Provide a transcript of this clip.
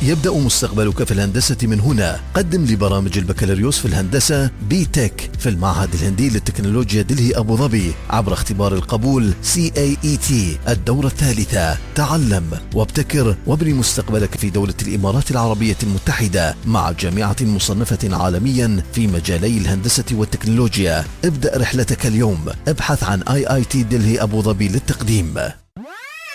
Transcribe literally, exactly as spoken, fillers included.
يبدأ مستقبلك في الهندسة من هنا. قدم لبرامج البكالوريوس في الهندسة بي تك في المعهد الهندي للتكنولوجيا دلهي أبو ظبي عبر اختبار القبول سي إيه إي تي الدورة الثالثة. تعلم وابتكر وابني مستقبلك في دولة الإمارات العربية المتحدة مع جامعة مصنفة عالميا في مجالي الهندسة والتكنولوجيا. ابدأ رحلتك اليوم. ابحث عن آي آي تي دلهي أبو ظبي للتقديم.